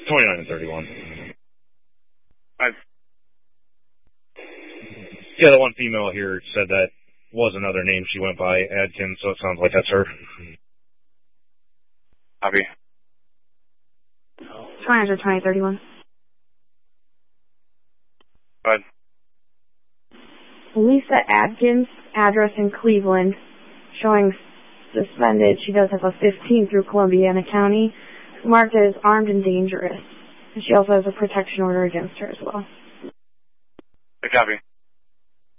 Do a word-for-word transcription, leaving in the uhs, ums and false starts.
twenty-nine and thirty-one. I've... Yeah, the one female here said that was another name she went by, Adkins, so it sounds like that's her. Copy. twenty or twenty thirty-one. Go ahead. Lisa Adkins, address in Cleveland, showing suspended. She does have a fifteen through Columbiana County, marked as armed and dangerous. And she also has a protection order against her as well. Copy.